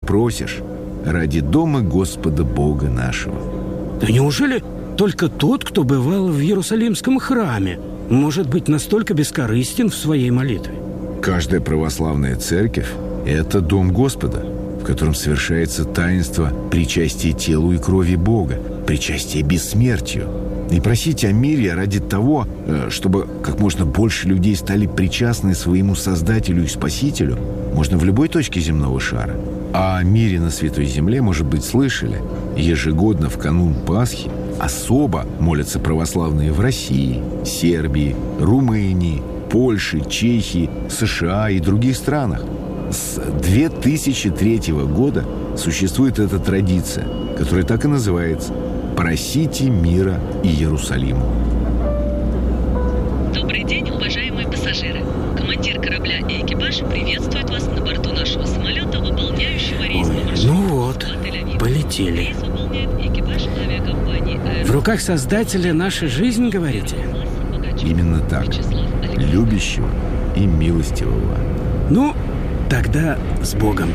просишь ради дома Господа Бога нашего». Да неужели только тот, кто бывал в Иерусалимском храме, может быть настолько бескорыстен в своей молитве? Каждая православная церковь – это дом Господа, в котором совершается таинство причастия телу и крови Бога, причастие бессмертию. И просить о мире ради того, чтобы как можно больше людей стали причастны своему Создателю и Спасителю, можно в любой точке земного шара. А о мире на Святой Земле, может быть, слышали. Ежегодно в канун Пасхи особо молятся православные в России, Сербии, Румынии, Польше, Чехии, США и других странах. С 2003 года существует эта традиция, которая так и называется «Просите мира Иерусалиму». Добрый день, уважаемые пассажиры. Командир корабля и экипаж приветствует вас на борту нашего самолета, выполняющего рейс по маршруту. Ну вот, полетели. Рейс выполняет экипаж авиакомпании «Аэрофлот». В руках Создателя наша жизнь, говорите? Именно так. Любящего и милостивого. Ну, тогда с Богом.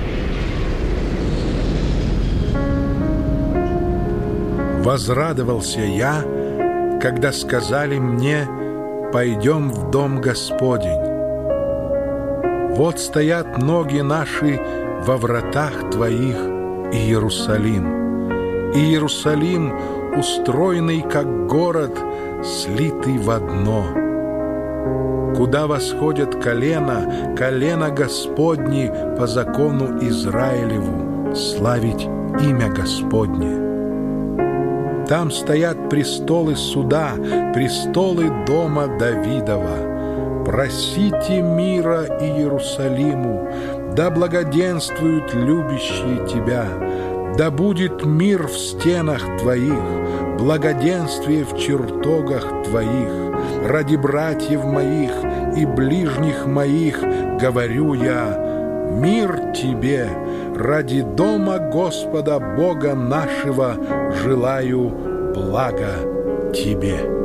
Возрадовался я, когда сказали мне: «Пойдем в дом Господень». Вот стоят ноги наши во вратах Твоих, Иерусалим. И Иерусалим, устроенный как город, слитый в одно. Куда восходят колена, колено Господни по закону Израилеву, славить имя Господне. Там стоят престолы суда, престолы дома Давидова. Просите мира Иерусалиму, да благоденствуют любящие Тебя, да будет мир в стенах Твоих, благоденствие в чертогах Твоих. Ради братьев моих и ближних моих говорю я: мир тебе, ради дома Господа Бога нашего желаю блага тебе.